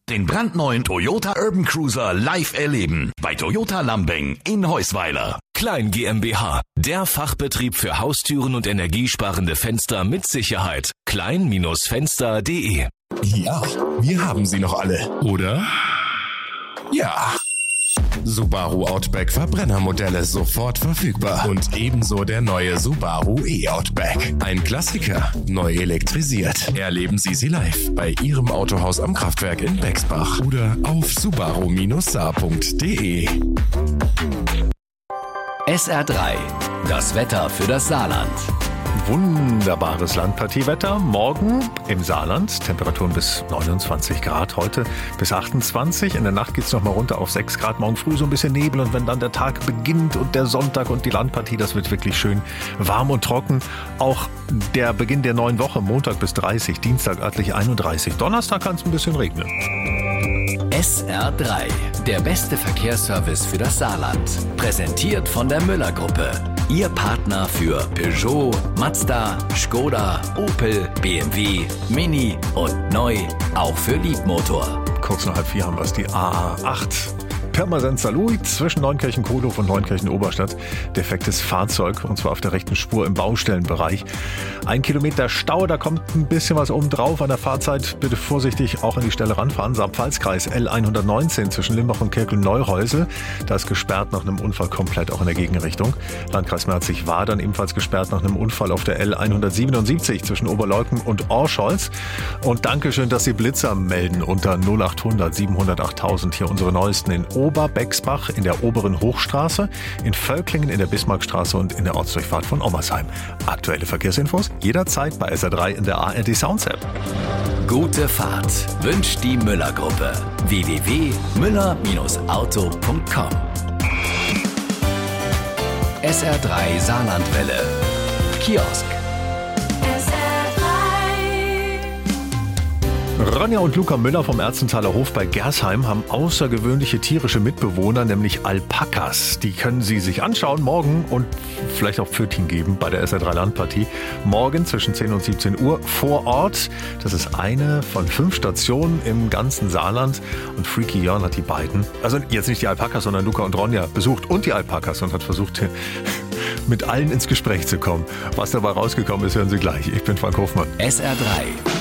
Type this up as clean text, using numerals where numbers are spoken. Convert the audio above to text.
Den brandneuen Toyota Urban Cruiser live erleben bei Toyota Lambing in Heusweiler. Klein GmbH, der Fachbetrieb für Haustüren und energiesparende Fenster mit Sicherheit. Klein-Fenster.de. Ja, wir haben sie noch alle, oder? Ja. Subaru Outback Verbrennermodelle sofort verfügbar. Und ebenso der neue Subaru E-Outback. Ein Klassiker, neu elektrisiert. Erleben Sie sie live bei Ihrem Autohaus am Kraftwerk in Bexbach oder auf subaru-saar.de. SR3, das Wetter für das Saarland. Wunderbares Landpartiewetter. Morgen im Saarland Temperaturen bis 29 Grad, heute bis 28. In der Nacht geht es nochmal runter auf 6 Grad. Morgen früh so ein bisschen Nebel und wenn dann der Tag beginnt und der Sonntag und die Landpartie, das wird wirklich schön warm und trocken. Auch der Beginn der neuen Woche, Montag bis 30, Dienstag örtlich 31. Donnerstag kann es ein bisschen regnen. SR3, der beste Verkehrsservice für das Saarland. Präsentiert von der Müller-Gruppe. Ihr Partner für Peugeot, Mazda, Skoda, Opel, BMW, Mini und neu auch für Liebmotor. Kurz nach 3:30 haben wir es, die AA8. Pirmasens Saarlouis zwischen Neunkirchen-Kohlhof und Neunkirchen-Oberstadt. Defektes Fahrzeug, und zwar auf der rechten Spur im Baustellenbereich. 1 Kilometer Stau, da kommt ein bisschen was oben drauf an der Fahrzeit. Bitte vorsichtig auch an die Stelle ranfahren. Saar-Pfalz-Kreis L119 zwischen Limbach und Kirkel-Neureusel. Da ist gesperrt nach einem Unfall komplett auch in der Gegenrichtung. Landkreis Merzig-Wadern ebenfalls gesperrt nach einem Unfall auf der L177 zwischen Oberleuthen und Orscholz. Und Dankeschön, dass Sie Blitzer melden unter 0800 700 8000. Hier unsere neuesten in Oberbexbach in der oberen Hochstraße, in Völklingen in der Bismarckstraße und in der Ortsdurchfahrt von Ommersheim. Aktuelle Verkehrsinfos jederzeit bei SR3 in der ARD Sounds App. Gute Fahrt wünscht die Müller-Gruppe. www.müller-auto.com. SR3 Saarlandwelle. Kiosk. Ronja und Luca Müller vom Erzenthaler Hof bei Gersheim haben außergewöhnliche tierische Mitbewohner, nämlich Alpakas. Die können Sie sich anschauen morgen und vielleicht auch Pfötchen geben bei der SR3 Landpartie. Morgen zwischen 10 und 17 Uhr vor Ort. Das ist eine von 5 Stationen im ganzen Saarland. Und Freaky Jörn hat die beiden, also jetzt nicht die Alpakas, sondern Luca und Ronja besucht und die Alpakas und hat versucht, mit allen ins Gespräch zu kommen. Was dabei rausgekommen ist, hören Sie gleich. Ich bin Frank Hofmann. SR3.